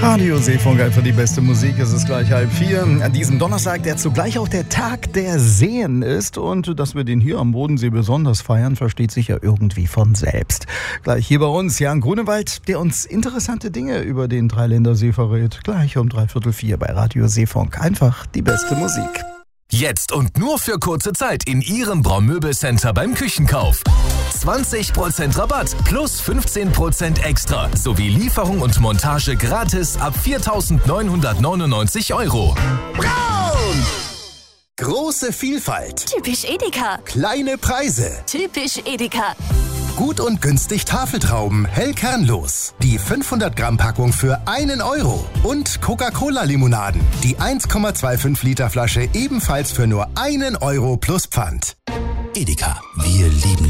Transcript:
Radio Seefunk, einfach die beste Musik. Es ist gleich 3:30 an diesem Donnerstag, der zugleich auch der Tag der Seen ist. Und dass wir den hier am Bodensee besonders feiern, versteht sich ja irgendwie von selbst. Gleich hier bei uns Jan Grunewald, der uns interessante Dinge über den Dreiländersee verrät. Gleich um 3:45 bei Radio Seefunk. Einfach die beste Musik. Jetzt und nur für kurze Zeit in Ihrem Braumöbelcenter beim Küchenkauf. 20% Rabatt plus 15% extra sowie Lieferung und Montage gratis ab 4.999 €. Braun! Große Vielfalt. Typisch Edeka. Kleine Preise. Typisch Edeka. Gut und günstig Tafeltrauben, hellkernlos. Die 500 Gramm Packung für 1 €. Und Coca-Cola-Limonaden. Die 1,25 Liter Flasche ebenfalls für nur 1 € plus Pfand. Edeka, wir lieben